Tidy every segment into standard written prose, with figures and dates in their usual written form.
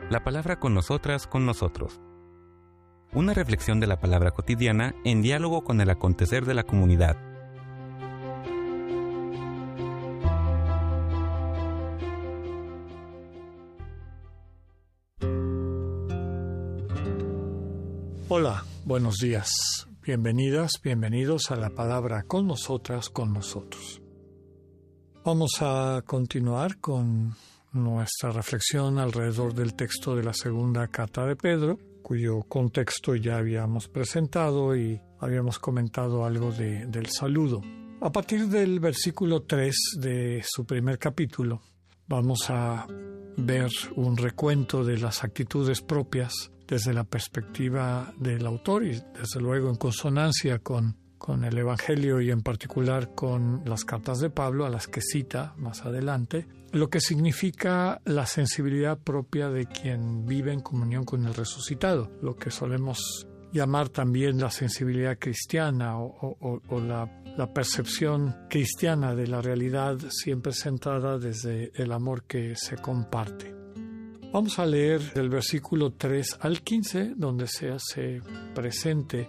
La palabra con nosotras, con nosotros. Una reflexión de la palabra cotidiana en diálogo con el acontecer de la comunidad. Hola, buenos días. Bienvenidas, bienvenidos a la palabra con nosotras, con nosotros. Vamos a continuar con nuestra reflexión alrededor del texto de la segunda carta de Pedro, cuyo contexto ya habíamos presentado y habíamos comentado algo del saludo. A partir del versículo 3 de su primer capítulo, vamos a ver un recuento de las actitudes propias desde la perspectiva del autor y desde luego en consonancia con el Evangelio y en particular con las cartas de Pablo, a las que cita más adelante, lo que significa la sensibilidad propia de quien vive en comunión con el resucitado, lo que solemos llamar también la sensibilidad cristiana o la percepción cristiana de la realidad siempre centrada desde el amor que se comparte. Vamos a leer del versículo 3 al 15, donde se hace presente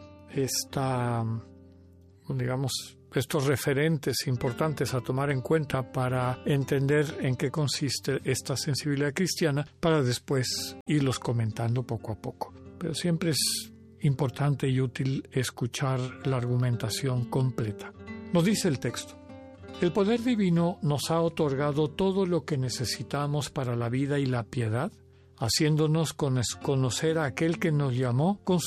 estos referentes importantes a tomar en cuenta para entender en qué consiste esta sensibilidad cristiana, para después irlos comentando poco a poco. Pero siempre es importante y útil escuchar la argumentación completa. Nos dice el texto: el poder divino nos ha otorgado todo lo que necesitamos para la vida y la piedad, haciéndonos conocer a aquel que nos llamó con